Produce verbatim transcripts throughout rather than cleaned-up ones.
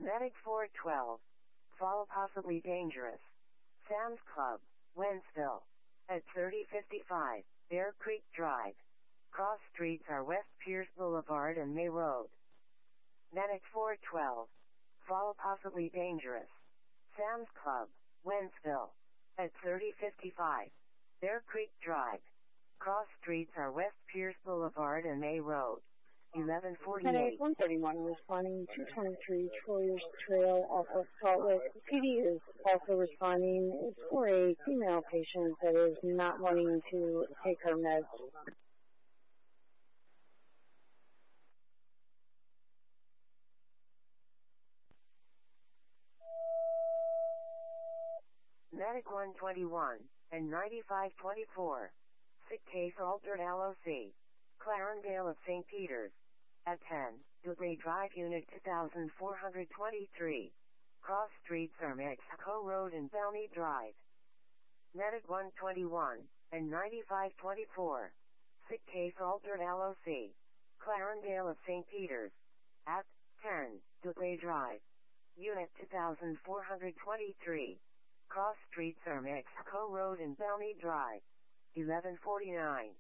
Medic four twelve. Fall possibly dangerous. Sam's Club, Wentzville. At thirty fifty-five, Bear Creek Drive. Cross streets are West Pierce Boulevard and May Road. Medic four twelve. Fall possibly dangerous. Sam's Club, Wentzville. At thirty fifty-five, Bear Creek Drive. Cross streets are West Pierce Boulevard and May Road. eleven forty-eight. Medic one thirty-one responding two twenty-three Troyers Trail off of Salt Lake. The P D is also responding. It's for a female patient that is not wanting to take her meds. Medic one twenty-one and ninety-five twenty-four. Sick case altered L O C. Clarendale of Saint Peters. At ten, Dubray Drive Unit two thousand four hundred twenty-three. Cross streets are Mexico Road and Bellmead Drive. Medic one twenty-one and ninety-five twenty-four. Sick case altered L O C. Clarendale of Saint Peters. At ten, Dubray Drive. Unit two thousand four hundred twenty-three. Cross streets are Mexico Road and Bellmead Drive. eleven forty-nine.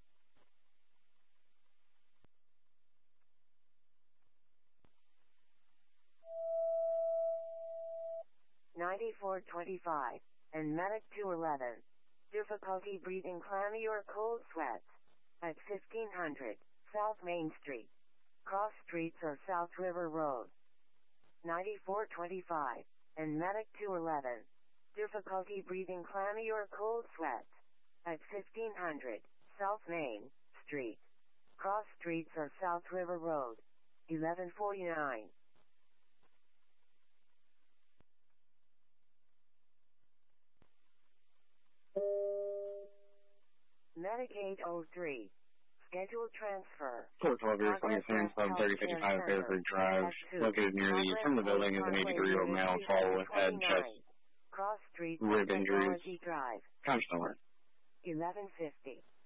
ninety-four twenty-five, and Medic two eleven. Difficulty breathing, clammy or cold sweats. At fifteen hundred, South Main Street. Cross streets are South River Road. ninety-four twenty-five, and Medic two eleven. Difficulty breathing, clammy or cold sweats. At fifteen hundred, South Main Street. Cross streets are South River Road. eleven forty-nine. Medic eight oh three. Scheduled transfer. four twelve, you're responding to Sam's Club, thirty fifty-five Bear Creek Drive. Located near the front of the building is an eighty-degree-year-old male, fall with head, chest, Cross Street, rib injuries. Drive. Constant alert. eleven fifty.